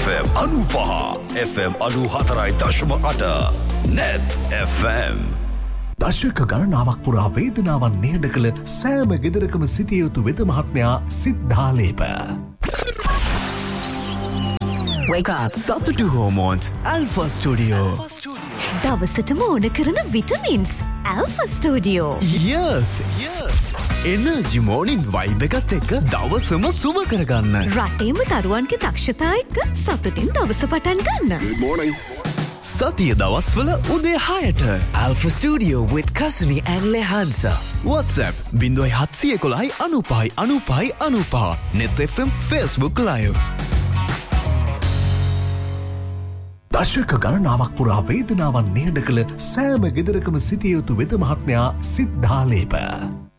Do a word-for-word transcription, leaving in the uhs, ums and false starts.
F M අනූපහ F M අනූහතරයි දශම අට net F M. දශක ගණනාවක් පුරා වේදනාවන් නිහඬ කළ සෑම ගෙදරකම සිටිය යුතු වෙද මහත්මයා සිද්ධාලේප. Wake up. සතුටු හෝමෝන්ස් Alpha Studio. දවසටම ඕන කරන vitamins Alpha Studio. Yes, yes. Energy morning vibe එකත් එක්ක දවසම සුබ කරගන්න. රටේම දරුවන්ගේ දක්ෂතා එක්ක සතුටින් දවස පටන් ගන්න. Good morning. සතිය දවස්වල උදේ හයට Alpha Studio with Kasuni and Lehansa. WhatsApp zero सात एक एक අනූපහයි අනූපහයි අනූපහ. net F M Facebook live. දශක ගණනාවක් පුරා වේදනාවන් නිහඬ කළ සෑම ගෙදරකම සිටිය යුතු වෙද මහත්මයා සිද්ධාලේප.